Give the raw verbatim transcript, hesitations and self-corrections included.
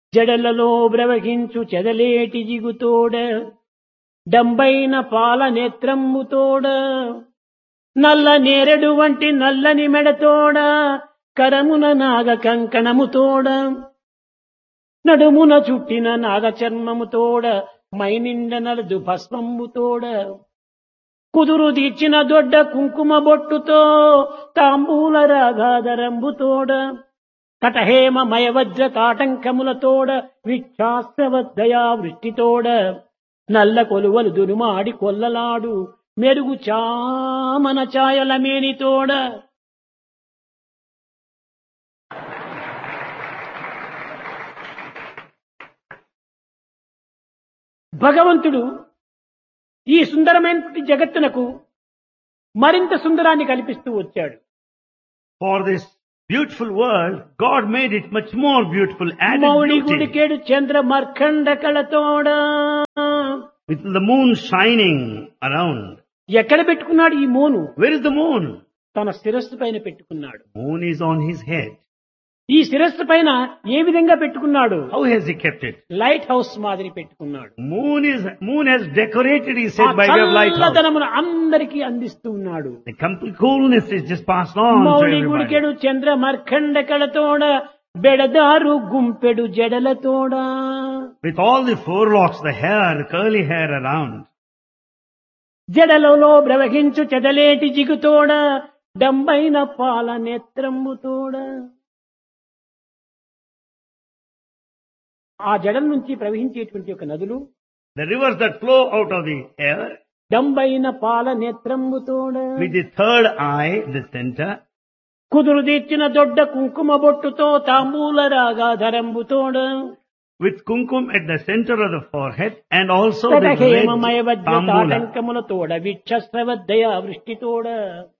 జడలలో బ్రవహించు చెదలేటి జిగుతోడ డంబైన పాల నేత్రమ్ముతోడ నల్ల నేరెడు వంటి నల్లని మెడతోడ కరమున నాగ కంకణముతోడ నడుమున చుట్టిన నాగ చర్మముతోడ మైనిండ నలదు భస్మంబుతోడ కుదురు తీర్చిన దొడ్డ కుంకుమ బొట్టుతో తాంబూల రాగాధరంబుతోడ కటహేమ మయవజ్ర తాటంకములతోడ విచ్ఛాస్త్రవద్దయా వృష్టితోడ నల్ల కొలువలు దురుమాడి కొల్లలాడు మెరుగు చామన ఛాయల మేనితోడ భగవంతుడు ఈ సుందరమైన జగత్తునకు మరింత సుందరాన్ని కల్పిస్తూ వచ్చాడు. For this beautiful world, God made it much more beautiful, added Mouli beauty. గుడికేడు Chandra మర్కండ కళతోడ With the moon shining around. ఎక్కడ పెట్టుకున్నాడు ఈ Monu? Where is the moon? తన శిరస్సు పైన పెట్టుకున్నాడు. Moon is on his head. ఈ శిరస్సు పైన ఏ విధంగా పెట్టుకున్నాడు? How has he kept it? Light house మాదిరి పెట్టుకున్నాడు. Moon is moon has decorated, he said, by way of lighthouse. చల్లదనమును అందరికీ అందిస్తూ ఉన్నాడు. The complete coolness is just passed on to Mouli everybody. గుడికెడు Chandra మర్కండ కళతోడ బెడదారు గుంపెడు జడలతోడ With all the forelocks, the hair, the curly hair around. జడలలో బ్రవహించు చెదలేటి జిగుతోడ డంబైన పాల నేత్రమ్ముతోడ ఆ జడల నుంచి ప్రవహించేటువంటి ఒక నదులు The rivers that flow out of the hair, డంబైన పాల నేత్రమ్ముతోడ with the third eye, the center, కుదురు తీర్చిన దొడ్డ కుంకుమ బొట్టుతో తాంబూల రాగాధరంబుతోడ with kumkum at the center of the forehead, and also the కటహేమమయ red Vajra tambula. తాటంకములతోడ విచ్ఛస్రవద్దయా వృష్టితోడ